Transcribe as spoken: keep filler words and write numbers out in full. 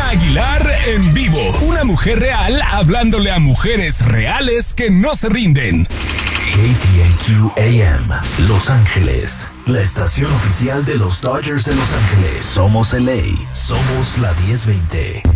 Ana Aguilar en vivo. Una mujer real hablándole a mujeres reales que no se rinden. K T N Q A M, Los Ángeles. La estación oficial de los Dodgers de Los Ángeles. Somos L A. Somos la diez veinte.